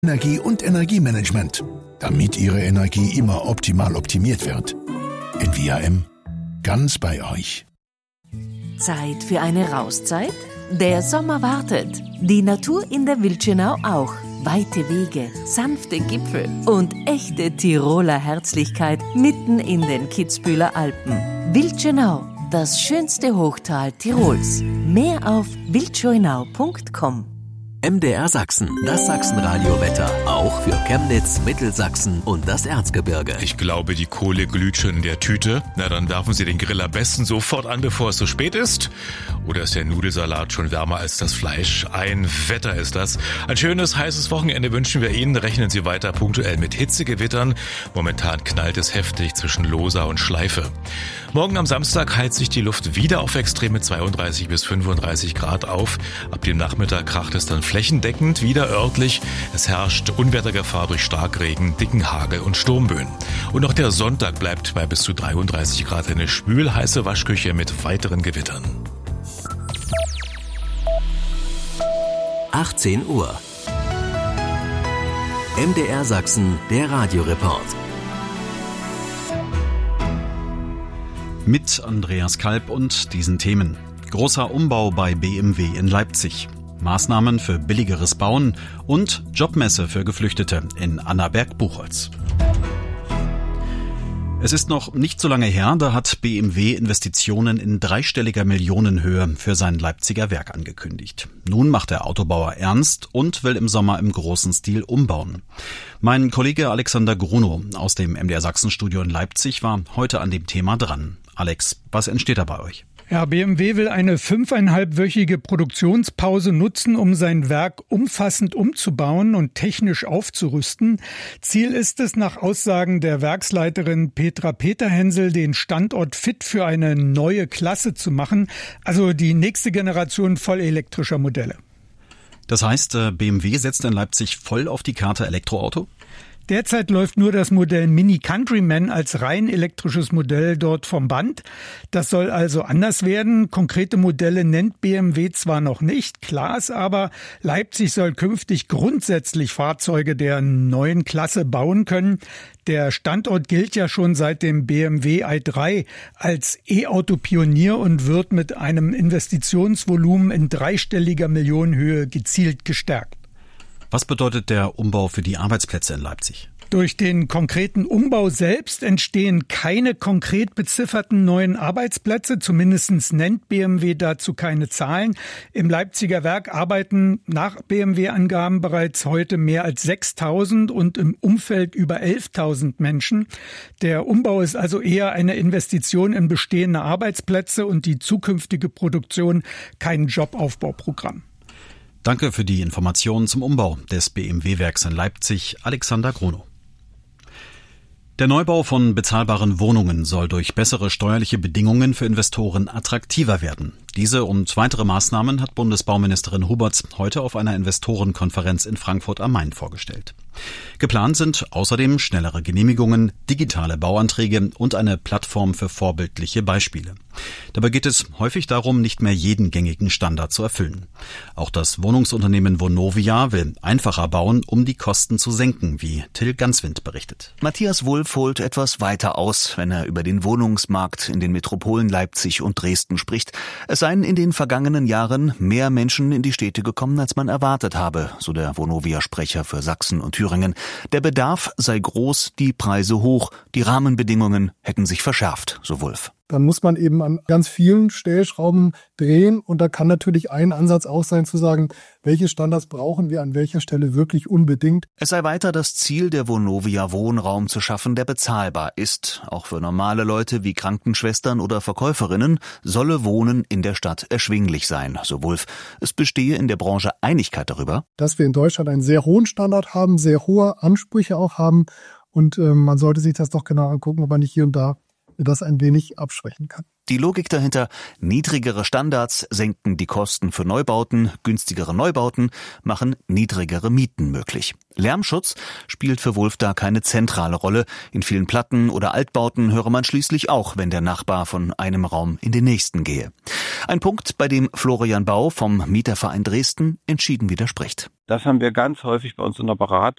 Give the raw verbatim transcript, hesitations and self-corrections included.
Energie und Energiemanagement, damit Ihre Energie immer optimal optimiert wird. N V A M, ganz bei euch. Zeit für eine Rauszeit? Der Sommer wartet. Die Natur in der Wildschönau auch. Weite Wege, sanfte Gipfel und echte Tiroler Herzlichkeit mitten in den Kitzbüheler Alpen. Wildschönau, das schönste Hochtal Tirols. Mehr auf wildschönau punkt com. M D R Sachsen, das Sachsenradio-Wetter, auch für Chemnitz, Mittelsachsen und das Erzgebirge. Ich glaube, die Kohle glüht schon in der Tüte. Na, dann werfen Sie den Grill am besten sofort an, bevor es so spät ist. Oder ist der Nudelsalat schon wärmer als das Fleisch? Ein Wetter ist das. Ein schönes, heißes Wochenende wünschen wir Ihnen. Rechnen Sie weiter punktuell mit Hitzegewittern. Momentan knallt es heftig zwischen Losa und Schleife. Morgen am Samstag heizt sich die Luft wieder auf extreme zweiunddreißig bis fünfunddreißig Grad auf. Ab dem Nachmittag kracht es dann flächendeckend, wieder örtlich. Es herrscht Unwettergefahr durch Starkregen, dicken Hagel und Sturmböen. Und auch der Sonntag bleibt bei bis zu dreiunddreißig Grad eine schwülheiße Waschküche mit weiteren Gewittern. achtzehn Uhr. M D R Sachsen, der Radioreport. Mit Andreas Kalb und diesen Themen. Großer Umbau bei B M W in Leipzig. Maßnahmen für billigeres Bauen und Jobmesse für Geflüchtete in Annaberg-Buchholz. Es ist noch nicht so lange her, da hat B M W Investitionen in dreistelliger Millionenhöhe für sein Leipziger Werk angekündigt. Nun macht der Autobauer ernst und will im Sommer im großen Stil umbauen. Mein Kollege Alexander Grunow aus dem M D R Sachsen-Studio in Leipzig war heute an dem Thema dran. Alex, was entsteht da bei euch? Ja, B M W will eine fünfeinhalbwöchige Produktionspause nutzen, um sein Werk umfassend umzubauen und technisch aufzurüsten. Ziel ist es, nach Aussagen der Werksleiterin Petra Peterhensel, den Standort fit für eine neue Klasse zu machen, also die nächste Generation vollelektrischer Modelle. Das heißt, B M W setzt in Leipzig voll auf die Karte Elektroauto? Derzeit läuft nur das Modell Mini Countryman als rein elektrisches Modell dort vom Band. Das soll also anders werden. Konkrete Modelle nennt B M W zwar noch nicht, klar ist aber, Leipzig soll künftig grundsätzlich Fahrzeuge der neuen Klasse bauen können. Der Standort gilt ja schon seit dem B M W i drei als E-Auto-Pionier und wird mit einem Investitionsvolumen in dreistelliger Millionenhöhe gezielt gestärkt. Was bedeutet der Umbau für die Arbeitsplätze in Leipzig? Durch den konkreten Umbau selbst entstehen keine konkret bezifferten neuen Arbeitsplätze. Zumindest nennt B M W dazu keine Zahlen. Im Leipziger Werk arbeiten nach B M W-Angaben bereits heute mehr als sechstausend und im Umfeld über elftausend Menschen. Der Umbau ist also eher eine Investition in bestehende Arbeitsplätze und die zukünftige Produktion kein Jobaufbauprogramm. Danke für die Informationen zum Umbau des B M W-Werks in Leipzig, Alexander Grunow. Der Neubau von bezahlbaren Wohnungen soll durch bessere steuerliche Bedingungen für Investoren attraktiver werden. Diese und weitere Maßnahmen hat Bundesbauministerin Huberts heute auf einer Investorenkonferenz in Frankfurt am Main vorgestellt. Geplant sind außerdem schnellere Genehmigungen, digitale Bauanträge und eine Plattform für vorbildliche Beispiele. Dabei geht es häufig darum, nicht mehr jeden gängigen Standard zu erfüllen. Auch das Wohnungsunternehmen Vonovia will einfacher bauen, um die Kosten zu senken, wie Till Ganswind berichtet. Matthias Wulff holt etwas weiter aus, wenn er über den Wohnungsmarkt in den Metropolen Leipzig und Dresden spricht. Es seien in den vergangenen Jahren mehr Menschen in die Städte gekommen, als man erwartet habe, so der Vonovia-Sprecher für Sachsen und Thüringen. Der Bedarf sei groß, die Preise hoch, die Rahmenbedingungen hätten sich verschärft, so Wulff. Dann muss man eben an ganz vielen Stellschrauben drehen und da kann natürlich ein Ansatz auch sein zu sagen, welche Standards brauchen wir an welcher Stelle wirklich unbedingt. Es sei weiter das Ziel der Vonovia, Wohnraum zu schaffen, der bezahlbar ist. Auch für normale Leute wie Krankenschwestern oder Verkäuferinnen solle Wohnen in der Stadt erschwinglich sein, so Wulff. Es bestehe in der Branche Einigkeit darüber, dass wir in Deutschland einen sehr hohen Standard haben, sehr hohe Ansprüche auch haben und äh, man sollte sich das doch genau angucken, ob man nicht hier und da das ein wenig abschwächen kann. Die Logik dahinter: niedrigere Standards senken die Kosten für Neubauten, günstigere Neubauten machen niedrigere Mieten möglich. Lärmschutz spielt für Wulff da keine zentrale Rolle. In vielen Platten oder Altbauten höre man schließlich auch, wenn der Nachbar von einem Raum in den nächsten gehe. Ein Punkt, bei dem Florian Bau vom Mieterverein Dresden entschieden widerspricht. Das haben wir ganz häufig bei uns in der Beratung.